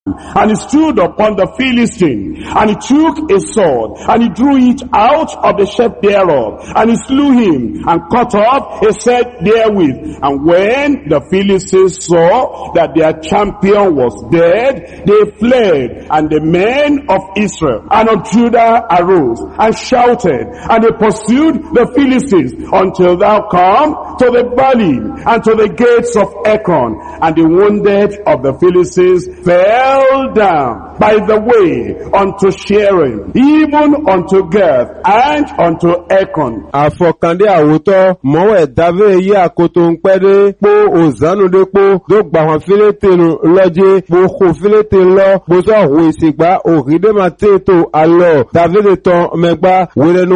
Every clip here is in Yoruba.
And he stood upon the Philistine, and he took a sword, and he drew it out of the sheath thereof, and he slew him, and cut off his head therewith. And when the Philistines saw that their champion was dead, they fled, and the men of Israel and of Judah arose, and shouted, and they pursued the Philistines, until thou come to the valley, and to the gates of Ekron. And the wounded of the Philistines fell down by the way unto Sharon, even unto Gath, and unto Ekron. Àfọ̀kàndé àwòtọ́ mọ́wẹ̀ dávé yí àkótó ń pẹ́dé pó òzánúdé pó tó gbà wọn fílétèlú lọ́jẹ́ pó kò fílétè lọ pó sọ òhun ìsìgbà òhìdé máa tètò àlọ́ dávé tán mẹgbà wẹ́nẹ́nu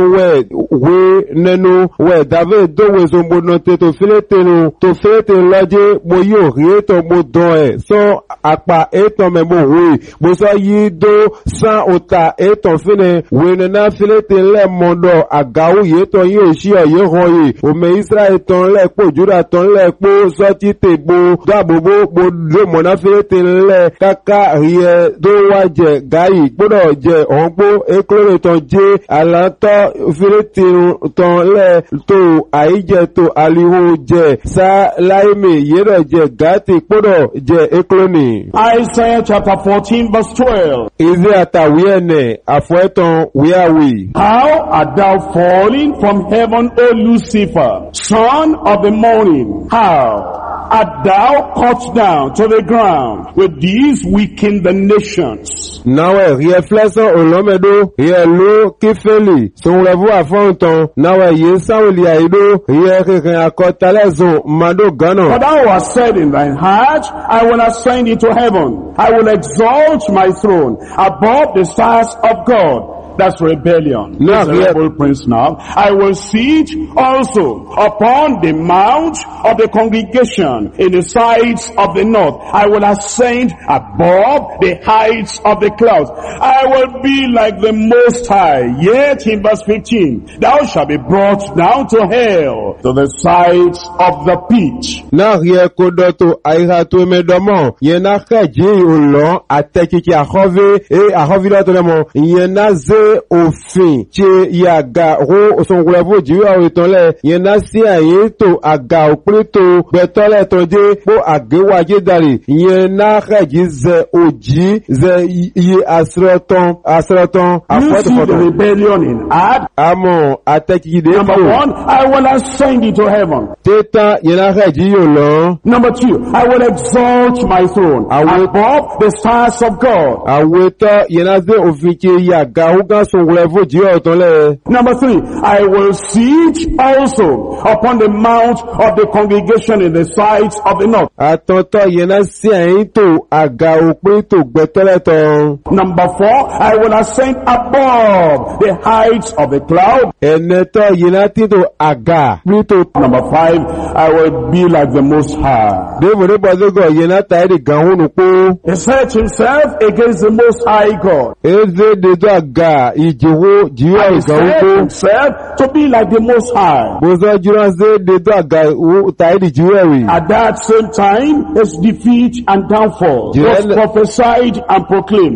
wẹ́ dávé dówé zombono tètò fílétèlú tó fílétè lọ́jẹ́ pó yí òhì ètò mo dán ẹ̀ sọ àpá ètò mẹ́mọ́ òhùn pó sọ yí dó sán òta ètò fínẹ̀ wẹ́nẹ́ná fílétè lẹ́mọ́dọ̀ àgáwò yétọ̀ yí òṣì ọ̀yẹ́ hàn yìí òmè Israẹli tán lẹ́pọ̀ Júdà tán lẹ́pọ̀ sọ́tí tègbò dáàbòbò gbòdó mọ̀náfílétè lẹ́ káká ríẹ tó wá jẹ gáyì gbọ́dọ̀ jẹ ọ̀húngbó ékúrò tán jẹ́ àlàntọ́ fílétè tán lẹ́ tó àìjẹ tó àlìhó jẹ sá láìmì yẹ́rọ̀ jẹ gáàtì gbọ́dọ̀ jẹ ékúrò ní. Isaiah chapter 14 verse 12. Ìdí àtàwí ẹ̀nẹ̀ àfọ̀ẹ́tàn wíyàwí. How art thou fallen from heaven, O Lucifer, son of the morning? How art thou cut down to the ground? With these weaken the nations. Nawe reflexion olomedo yelo kifeli sonrevu afonton nawe yesawli aido yekeken akotalezon mado gana. For thou hast said in thine heart, I will ascend into heaven, I will exalt my throne above the stars of God. That's rebellion. That's the rebel prince now. I will sit also upon the mount of the congregation in the sides of the north. I will ascend above the heights of the clouds. I will be like the Most High. Yet in verse 15, thou shalt be brought down to hell, to the sides of the pit. Na riekodoto airato medomo yena kaji ulon atekiki ahove ahovidotomo yena ze òfin tí yàgà ro òsòǹgbòlẹ́fò jíwá òrìtànlẹ̀ yẹn ná sí àyè tó àgà òpínlẹ̀tò gbẹ̀tọ́lẹ̀ tó dé bó àgéwájé dàrí yẹn ná kẹjì zẹ òjì zẹ iye àsìrọ̀tàn àfọ́tòfọ́tò. The rebellion in Ad. Àmọ́ àtẹ̀kìdé fò. Number one, I will ascend into heaven. Tétà yẹn ná kẹjì yóò lọ. Number two, I will exalt my throne above the stars of God. Àwòtọ́ yẹn ná zẹ òfin tí yàgà ògá Number three, I will sit also upon the mount of the congregation in the sides of the north. Number four, I will ascend above the heights of the cloud. Number five, I will be like the Most High. He set himself against the Most High God. He set himself to be like the Most High. At that same time, his defeat and downfall was prophesied and proclaimed.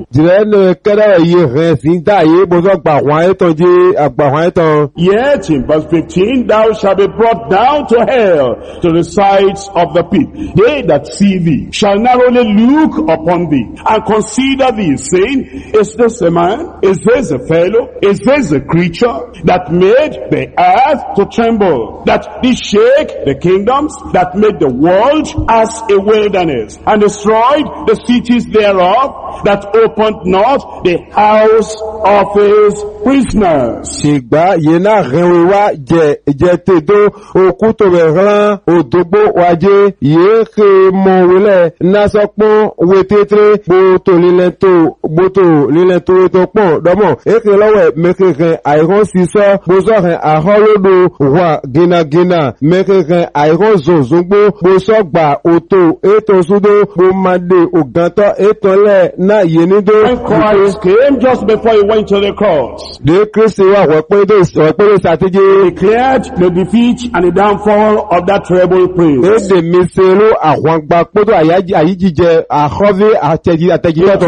Yet in verse 15, thou shalt be brought down to hell, to the sides of the pit. They that see thee shall narrowly look upon thee and consider thee, saying, is this a man? Is this a fellow? Is this a creature that made the earth to tremble, that did shake the kingdoms, that made the world as a wilderness, and destroyed the cities thereof, that opened not the house of his prisoners? Shigba yena renwa je tedo okuto beran odogbo waje yeke monwele nasopon wetetre boto lilento to pon domo eke lowe mekeken airon siso bozoren aholodo wa gina mekeken airon zozugbo bosogba oto eto sudo bomade oganto etonle na yenido. When Christ came just before he went to the cross, de Christ wa wepedo strategy declared the defeat and the downfall of that rebel prince. Ede misero àwọn gba podo ayijije ahove ateji